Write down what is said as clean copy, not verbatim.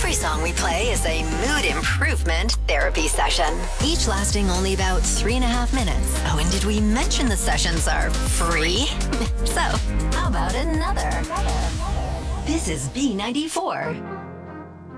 Every song we play is a mood improvement therapy session, each lasting only about 3.5 minutes. Oh, and did we mention the sessions are free? So, how about another? This is B94.